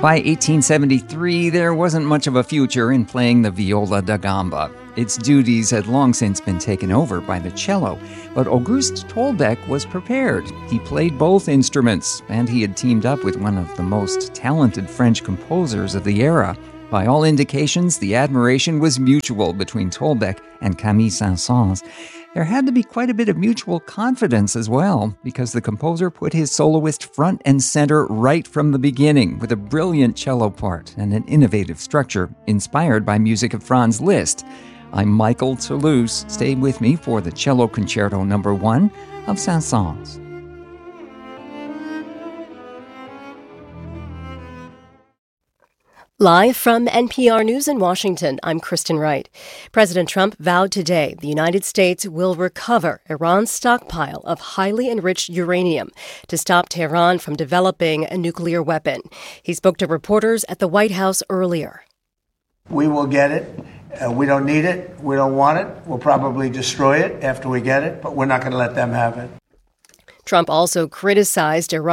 By 1873, there wasn't much of a future in playing the viola da gamba. Its duties had long since been taken over by the cello, but Auguste Tolbeck was prepared. He played both instruments, and he had teamed up with one of the most talented French composers of the era. By all indications, the admiration was mutual between Tolbeck and Camille Saint-Saëns. There had to be quite a bit of mutual confidence as well, because the composer put his soloist front and center right from the beginning with a brilliant cello part and an innovative structure inspired by music of Franz Liszt. I'm Michael Toulouse. Stay with me for the Cello Concerto No. 1 of Saint-Saëns. Live from NPR News in Washington, I'm Kristen Wright. President Trump vowed today the United States will recover Iran's stockpile of highly enriched uranium to stop Tehran from developing a nuclear weapon. He spoke to reporters at the White House earlier. We will get it. We don't need it. We don't want it. We'll probably destroy it after we get it, but we're not going to let them have it. Trump also criticized Iran